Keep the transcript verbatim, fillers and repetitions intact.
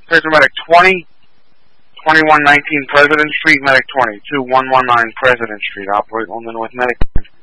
Pacer Medic twenty, twenty-one nineteen President Street, Medic twenty, two one one nine President Street, operate on the North Medic.